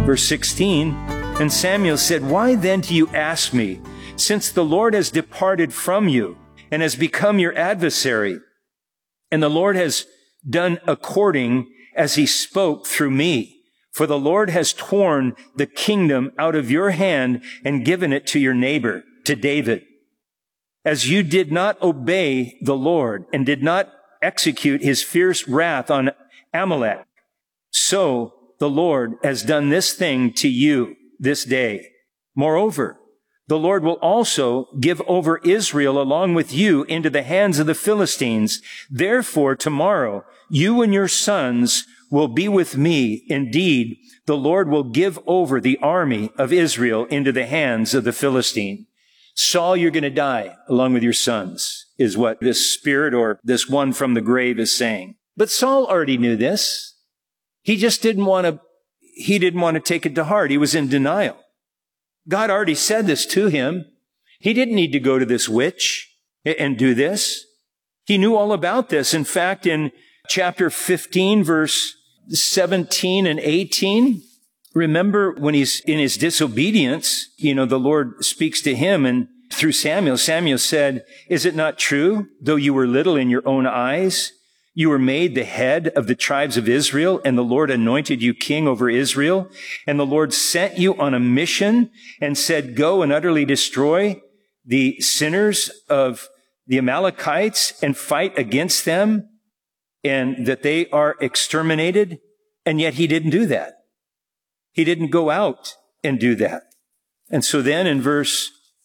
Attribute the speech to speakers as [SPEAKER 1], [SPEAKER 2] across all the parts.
[SPEAKER 1] Verse 16, and Samuel said, why then do you ask me, since the Lord has departed from you and has become your adversary, and the Lord has done according as he spoke through me? For the Lord has torn the kingdom out of your hand and given it to your neighbor, to David. As you did not obey the Lord and did not execute his fierce wrath on Amalek, so the Lord has done this thing to you this day. Moreover, the Lord will also give over Israel along with you into the hands of the Philistines. Therefore, tomorrow, you and your sons will be with me. Indeed, the Lord will give over the army of Israel into the hands of the Philistine. Saul, you're going to die along with your sons, is what this spirit or this one from the grave is saying. But Saul already knew this. He just didn't want to take it to heart. He was in denial. God already said this to him. He didn't need to go to this witch and do this. He knew all about this. In fact, in chapter 15, verse 17 and 18, remember when he's in his disobedience, the Lord speaks to him, and through Samuel said, is it not true, though you were little in your own eyes, you were made the head of the tribes of Israel, and the Lord anointed you king over Israel. And the Lord sent you on a mission and said, go and utterly destroy the sinners of the Amalekites and fight against them, and that they are exterminated. And yet he didn't do that. He didn't go out and do that. And so then in verse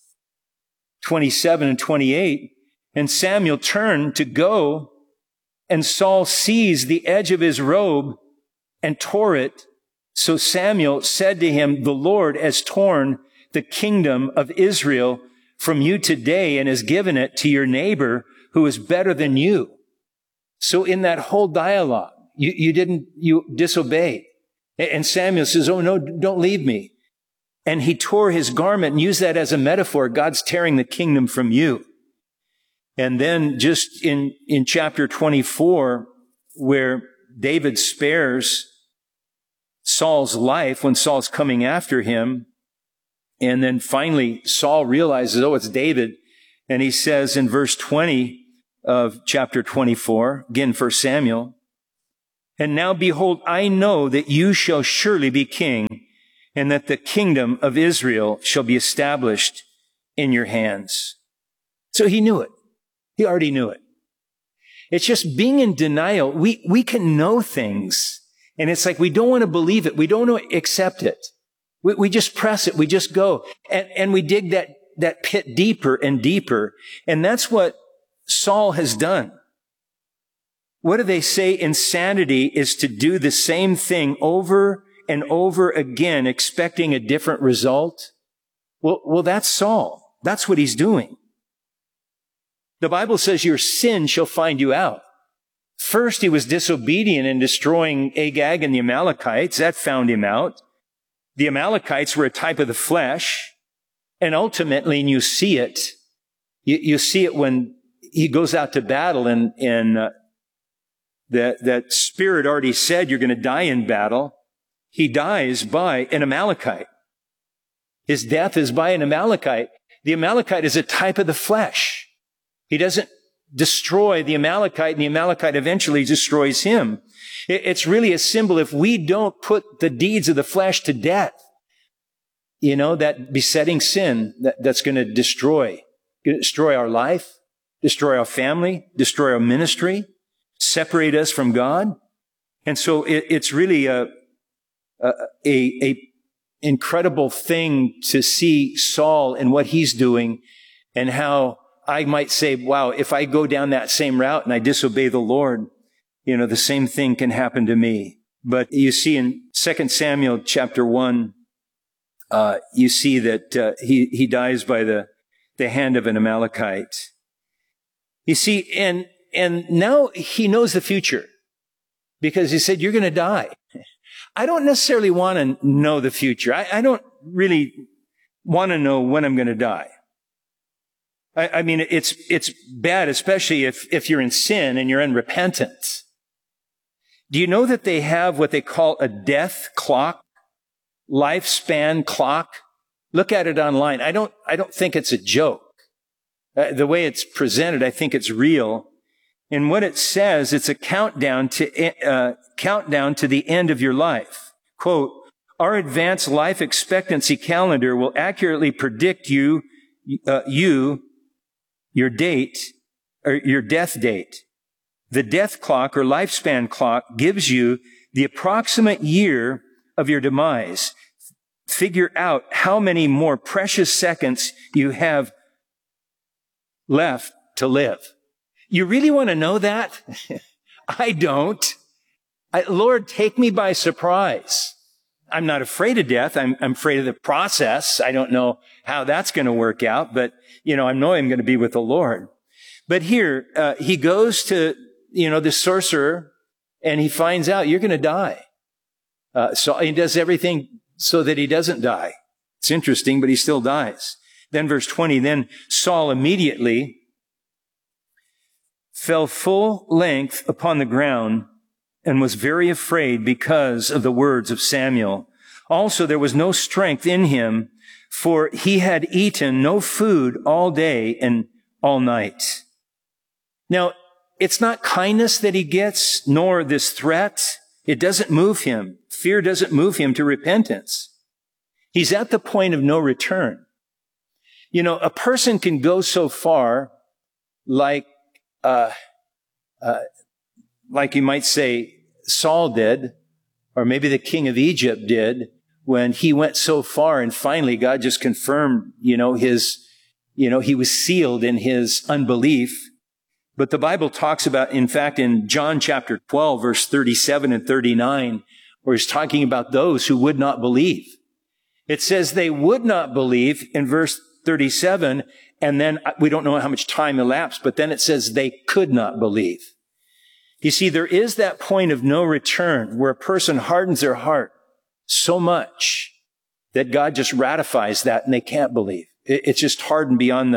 [SPEAKER 1] 27 and 28, and Samuel turned to go, and Saul seized the edge of his robe and tore it. So Samuel said to him, the Lord has torn the kingdom of Israel from you today and has given it to your neighbor who is better than you. So in that whole dialogue, you disobeyed. And Samuel says, oh no, don't leave me. And he tore his garment and used that as a metaphor. God's tearing the kingdom from you. And then just in chapter 24, where David spares Saul's life when Saul's coming after him, and then finally Saul realizes, oh, it's David. And he says in verse 20 of chapter 24, again, 1 Samuel, and now behold, I know that you shall surely be king, and that the kingdom of Israel shall be established in your hands. So he knew it. He already knew it. It's just being in denial. We can know things, and it's like we don't want to believe it. We don't want to accept it. We just press it. We just go. And we dig that pit deeper and deeper. And that's what Saul has done. What do they say? Insanity is to do the same thing over and over again, expecting a different result. Well, that's Saul. That's what he's doing. The Bible says your sin shall find you out. First, he was disobedient in destroying Agag and the Amalekites. That found him out. The Amalekites were a type of the flesh. And ultimately, and you see it, you see it when he goes out to battle, and that spirit already said you're going to die in battle. He dies by an Amalekite. His death is by an Amalekite. The Amalekite is a type of the flesh. He doesn't destroy the Amalekite, and the Amalekite eventually destroys him. It's really a symbol. If we don't put the deeds of the flesh to death, that besetting sin that's going to destroy our life, destroy our family, destroy our ministry, separate us from God. And so it's really a incredible thing to see Saul and what he's doing, and how I might say, wow, if I go down that same route and I disobey the Lord, the same thing can happen to me. But you see in 2 Samuel chapter 1, you see that he dies by the hand of an Amalekite. You see, and now he knows the future, because he said, you're going to die. I don't necessarily want to know the future. I don't really want to know when I'm going to die. I mean, it's bad, especially if you're in sin and you're in repentance. Do you know that they have what they call a death clock? lifespan clock. Look at it online. I don't think it's a joke. The way it's presented, I think it's real. And what it says, it's a countdown to the end of your life. Quote, our advanced life expectancy calendar will accurately predict your date, or your death date. The death clock or lifespan clock gives you the approximate year of your demise. Figure out how many more precious seconds you have left to live. You really want to know that? I don't. Lord, take me by surprise. I'm not afraid of death. I'm afraid of the process. I don't know how that's going to work out, but, I know I'm going to be with the Lord. But here, he goes to, the sorcerer, and he finds out you're going to die. So he does everything so that he doesn't die. It's interesting, but he still dies. Then verse 20, then Saul immediately fell full length upon the ground and was very afraid because of the words of Samuel. Also, there was no strength in him, for he had eaten no food all day and all night. Now, it's not kindness that he gets, nor this threat. It doesn't move him. Fear doesn't move him to repentance. He's at the point of no return. A person can go so far, like you might say Saul did, or maybe the king of Egypt did, when he went so far and finally God just confirmed, he was sealed in his unbelief. But the Bible talks about, in fact, in John chapter 12, verse 37 and 39, where he's talking about those who would not believe. It says they would not believe in verse 37, and then we don't know how much time elapsed, but then it says they could not believe. You see, there is that point of no return where a person hardens their heart so much that God just ratifies that and they can't believe. It's just hardened beyond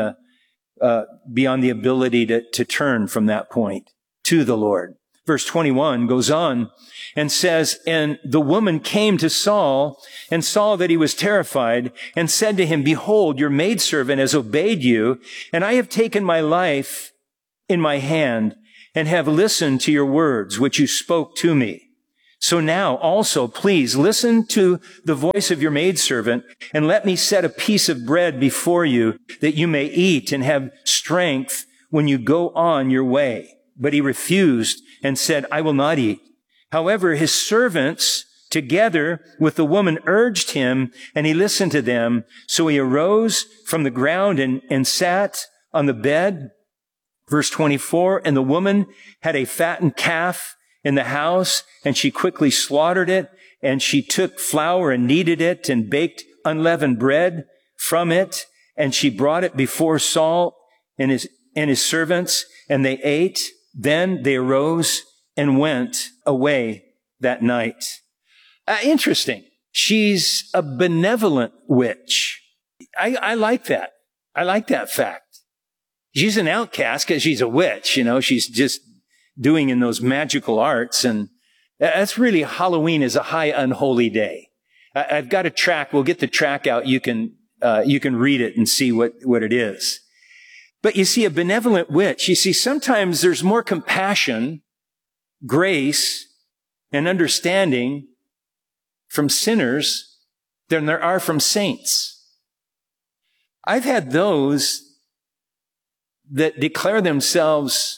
[SPEAKER 1] the ability to turn from that point to the Lord. Verse 21 goes on and says, and the woman came to Saul and saw that he was terrified and said to him, behold, your maidservant has obeyed you, and I have taken my life in my hand and have listened to your words, which you spoke to me. So now also, please listen to the voice of your maidservant and let me set a piece of bread before you that you may eat and have strength when you go on your way. But he refused and said, I will not eat. However, his servants together with the woman urged him, and he listened to them. So he arose from the ground and sat on the bed. Verse 24, and the woman had a fattened calf in the house, and she quickly slaughtered it, and she took flour and kneaded it and baked unleavened bread from it, and she brought it before Saul and his servants, and they ate. Then they arose and went away that night. Interesting. She's a benevolent witch. I like that. I like that fact. She's an outcast because she's a witch. She's just doing in those magical arts. And that's really, Halloween is a high unholy day. I've got a track. We'll get the track out. You can read it and see what it is. But you see, a benevolent witch, sometimes there's more compassion, grace, and understanding from sinners than there are from saints. I've had those that declare themselves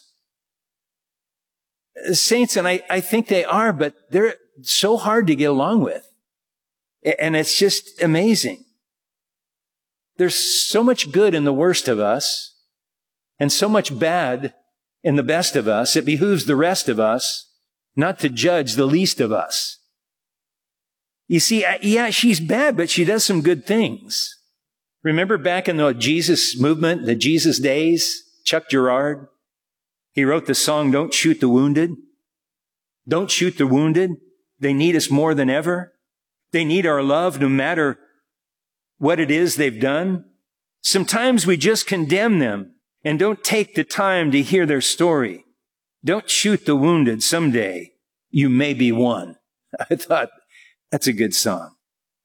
[SPEAKER 1] saints, and I think they are, but they're so hard to get along with. And it's just amazing. There's so much good in the worst of us, and so much bad in the best of us. It behooves the rest of us not to judge the least of us. You see, yeah, she's bad, but she does some good things. Remember back in the Jesus movement, the Jesus days, Chuck Girard? He wrote the song, Don't Shoot the Wounded. Don't shoot the wounded. They need us more than ever. They need our love no matter what it is they've done. Sometimes we just condemn them and don't take the time to hear their story. Don't shoot the wounded. Someday you may be one. I thought that's a good song.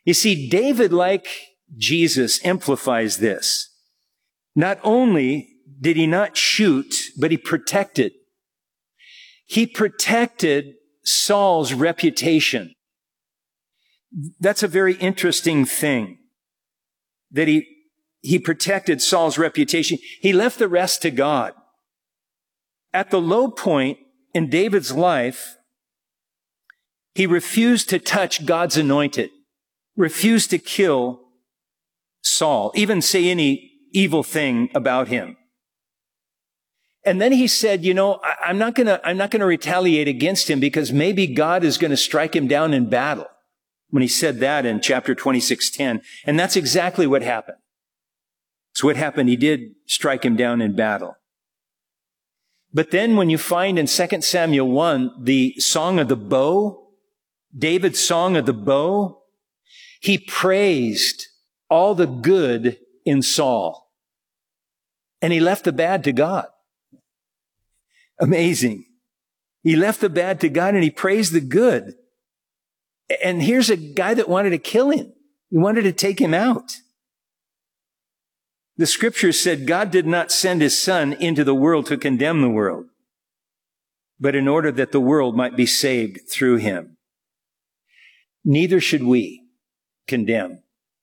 [SPEAKER 1] You see, David, like Jesus, amplifies this. Not only did he not shoot, but he protected. He protected Saul's reputation. That's a very interesting thing, that he protected Saul's reputation. He left the rest to God. At the low point in David's life, he refused to touch God's anointed, refused to kill Saul, even say any evil thing about him. And then he said, I'm not going to retaliate against him because maybe God is going to strike him down in battle. When he said that in chapter 26:10. And that's exactly what happened. So what happened? He did strike him down in battle. But then when you find in 2 Samuel 1, the song of the bow, David's song of the bow, he praised all the good in Saul. And he left the bad to God. Amazing. He left the bad to God and he praised the good. And here's a guy that wanted to kill him. He wanted to take him out. The scripture said God did not send his son into the world to condemn the world, but in order that the world might be saved through him. Neither should we condemn,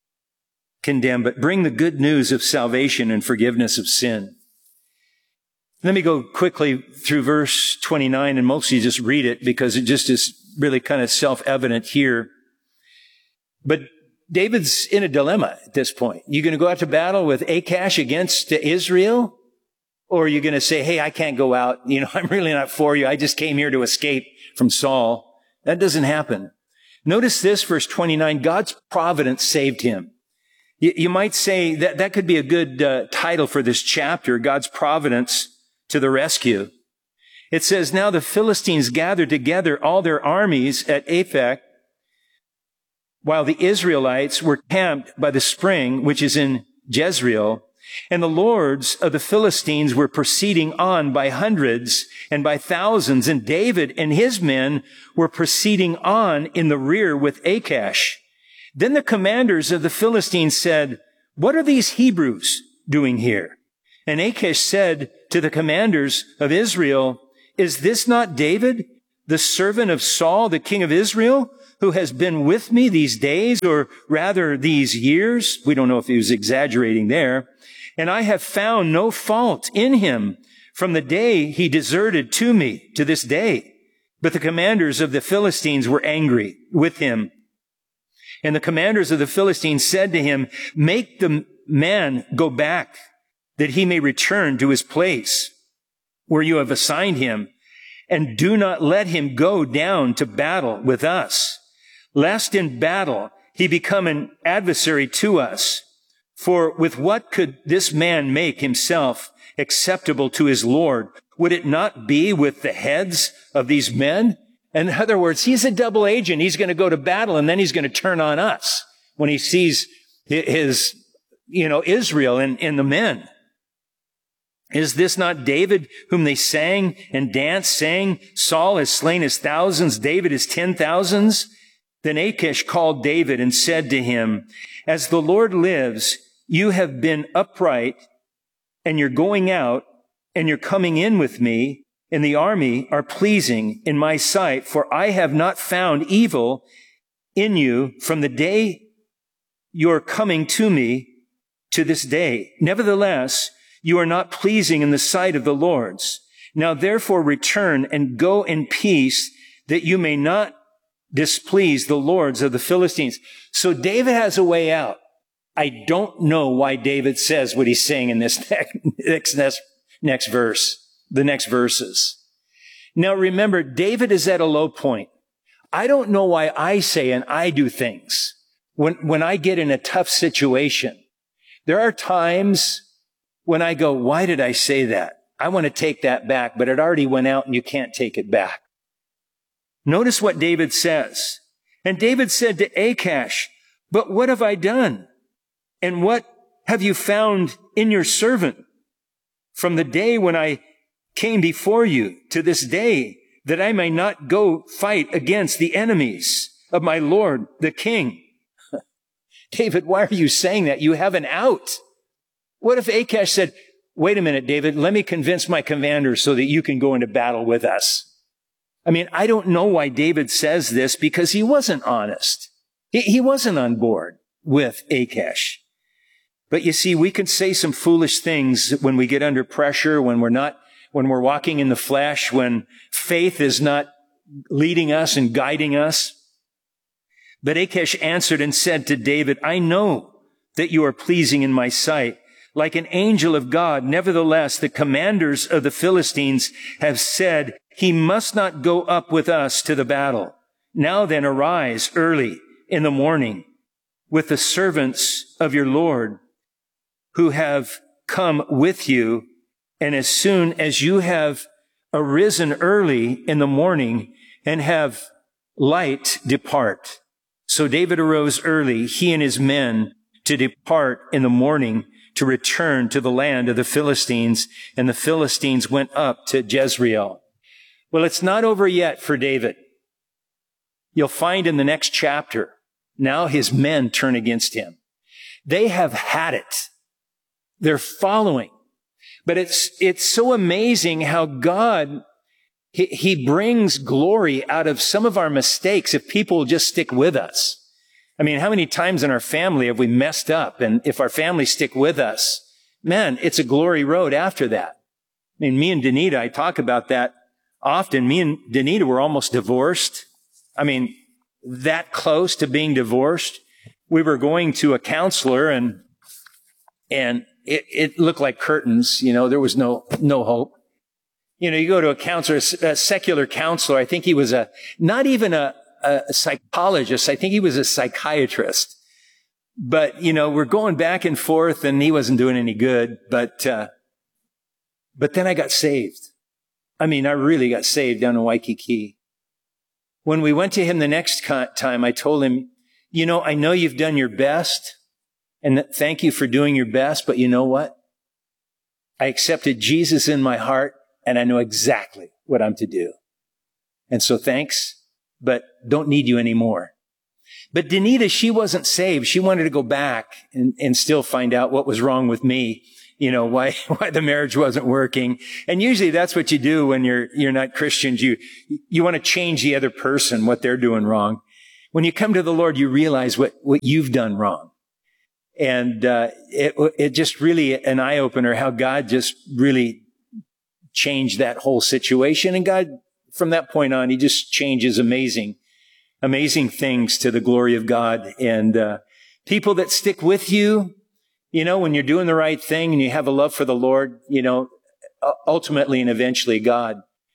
[SPEAKER 1] but bring the good news of salvation and forgiveness of sin. Let me go quickly through verse 29 and mostly just read it because it just is really kind of self-evident here. But David's in a dilemma at this point. You going to go out to battle with Achash against Israel? Or are you going to say, hey, I can't go out. I'm really not for you. I just came here to escape from Saul. That doesn't happen. Notice this, verse 29, God's providence saved him. You might say that could be a good title for this chapter, God's providence to the rescue. It says, now the Philistines gathered together all their armies at Aphek, while the Israelites were camped by the spring, which is in Jezreel, and the lords of the Philistines were proceeding on by hundreds and by thousands, and David and his men were proceeding on in the rear with Achash. Then the commanders of the Philistines said, what are these Hebrews doing here? And Achash said to the commanders of Israel, is this not David, the servant of Saul, the king of Israel, who has been with me these days, or rather these years? We don't know if he was exaggerating there. And I have found no fault in him from the day he deserted to me to this day. But the commanders of the Philistines were angry with him. And the commanders of the Philistines said to him, make the man go back, that he may return to his place where you have assigned him, and do not let him go down to battle with us, lest in battle he become an adversary to us. For with what could this man make himself acceptable to his Lord? Would it not be with the heads of these men? In other words, he's a double agent. He's going to go to battle and then he's going to turn on us when he sees his, Israel and the men. Is this not David whom they sang and danced, saying, Saul has slain his thousands, David his 10,000s? Then Achish called David and said to him, as the Lord lives, you have been upright, and your going out and your coming in with me in the army are pleasing in my sight, for I have not found evil in you from the day you're coming to me to this day. Nevertheless, you are not pleasing in the sight of the Lord's. Now therefore return and go in peace, that you may not displease the lords of the Philistines. So David has a way out. I don't know why David says what he's saying in this next verse, the next verses. Now remember, David is at a low point. I don't know why I say and I do things when I get in a tough situation. There are times when I go, why did I say that? I want to take that back, but it already went out and you can't take it back. Notice what David says. And David said to Achash, but what have I done? And what have you found in your servant from the day when I came before you to this day, that I may not go fight against the enemies of my Lord, the king? David, why are you saying that? You have an out. What if Achash said, wait a minute, David, let me convince my commander so that you can go into battle with us? I mean, I don't know why David says this, because he wasn't honest. He wasn't on board with Achash. But you see, we can say some foolish things when we get under pressure, when we're walking in the flesh, when faith is not leading us and guiding us. But Achash answered and said to David, I know that you are pleasing in my sight, like an angel of God. Nevertheless, the commanders of the Philistines have said, he must not go up with us to the battle. Now then, arise early in the morning with the servants of your Lord who have come with you. And as soon as you have arisen early in the morning and have light, depart. So David arose early, he and his men, to depart in the morning to return to the land of the Philistines. And the Philistines went up to Jezreel. Well, it's not over yet for David. You'll find in the next chapter, now his men turn against him. They have had it. They're following. But it's so amazing how God, He brings glory out of some of our mistakes if people will just stick with us. I mean, how many times in our family have we messed up? And if our family stick with us, man, it's a glory road after that. I mean, me and Danita, I talk about that often. Me and Danita were almost divorced. I mean, that close to being divorced. We were going to a counselor and it looked like curtains. You know, there was no hope. You know, you go to a counselor, a secular counselor. I think he was not even a psychologist. I think he was a psychiatrist. But, you know, we're going back and forth and he wasn't doing any good. But then I got saved. I mean, I really got saved down in Waikiki. When we went to him the next time, I told him, you know, I know you've done your best and thank you for doing your best. But you know what? I accepted Jesus in my heart. And I know exactly what I'm to do. And so thanks, but don't need you anymore. But Danita, she wasn't saved. She wanted to go back and still find out what was wrong with me. You know, why the marriage wasn't working. And usually that's what you do when you're not Christians. You want to change the other person, what they're doing wrong. When you come to the Lord, you realize what you've done wrong. And, it just really an eye opener how God just really changed that whole situation. And God, from that point on, he just changes amazing things to the glory of God. And people that stick with you, you know, when you're doing the right thing and you have a love for the Lord, you know, ultimately and eventually God,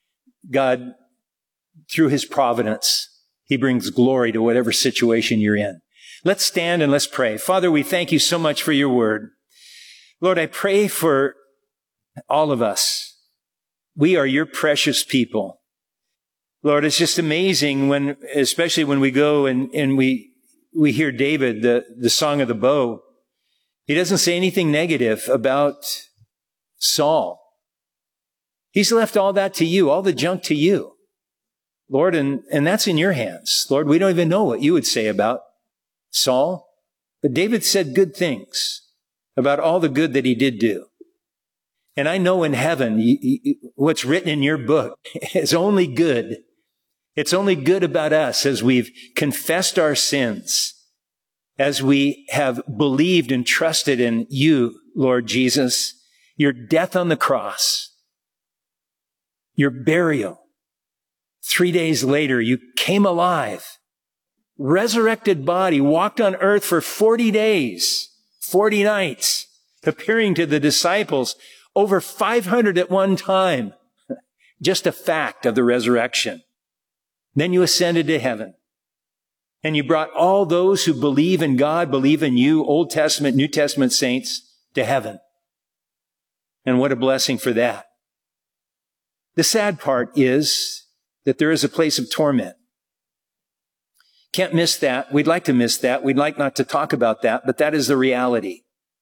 [SPEAKER 1] through his providence, he brings glory to whatever situation you're in. Let's stand and let's pray. Father, we thank you so much for your word. Lord, I pray for all of us. We are your precious people. Lord, it's just amazing especially when we go and we hear David, the song of the bow. He doesn't say anything negative about Saul. He's left all that to you, all the junk to you, Lord, and that's in your hands. Lord, we don't even know what you would say about Saul, but David said good things about all the good that he did do. And I know in heaven, what's written in your book is only good. It's only good about us as we've confessed our sins, as we have believed and trusted in you, Lord Jesus, your death on the cross, your burial. 3 days later, you came alive, resurrected body, walked on earth for 40 days, 40 nights, appearing to the disciples. Over 500 at one time. Just a fact of the resurrection. Then you ascended to heaven. And you brought all those who believe in God, believe in you, Old Testament, New Testament saints, to heaven. And what a blessing for that. The sad part is that there is a place of torment. Can't miss that. We'd like to miss that. We'd like not to talk about that, but that is the reality.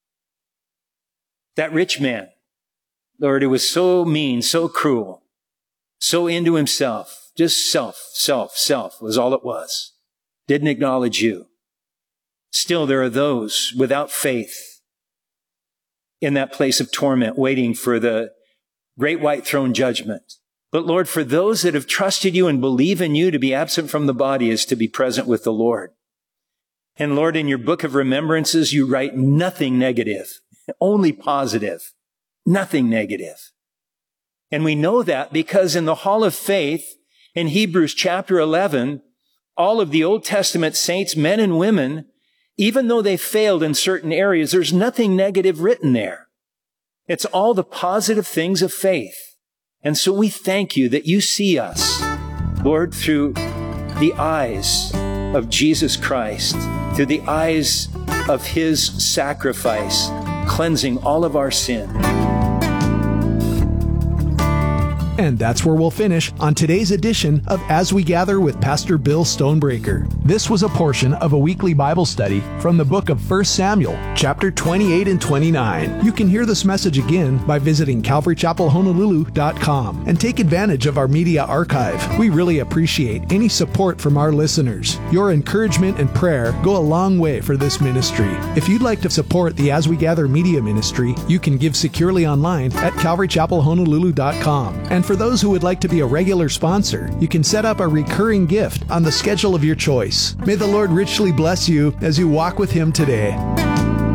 [SPEAKER 1] That rich man, Lord, it was so mean, so cruel, so into himself, just self was all it was. Didn't acknowledge you. Still, there are those without faith in that place of torment, waiting for the great white throne judgment. But Lord, for those that have trusted you and believe in you, to be absent from the body is to be present with the Lord. And Lord, in your book of remembrances, you write nothing negative, only positive, nothing negative. And we know that because in the Hall of Faith, in Hebrews chapter 11, all of the Old Testament saints, men and women, even though they failed in certain areas, there's nothing negative written there. It's all the positive things of faith. And so we thank you that you see us, Lord, through the eyes of Jesus Christ, through the eyes of his sacrifice, cleansing all of our sin.
[SPEAKER 2] And that's where we'll finish on today's edition of As We Gather with Pastor Bill Stonebreaker. This was a portion of a weekly Bible study from the book of 1 Samuel, chapter 28 and 29. You can hear this message again by visiting CalvaryChapelHonolulu.com and take advantage of our media archive. We really appreciate any support from our listeners. Your encouragement and prayer go a long way for this ministry. If you'd like to support the As We Gather media ministry, you can give securely online at CalvaryChapelHonolulu.com. And for those who would like to be a regular sponsor, you can set up a recurring gift on the schedule of your choice. May the Lord richly bless you as you walk with him today.